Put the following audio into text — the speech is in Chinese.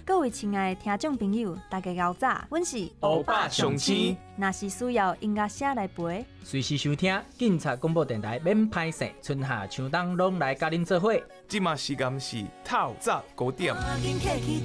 各位亲爱的听众朋友，大家早早，阮是欧巴上青。 若是需要音乐声来陪， 随时收听警察广播电台免歹势，春夏秋冬拢来甲恁做伙。 即马时间是透早9点。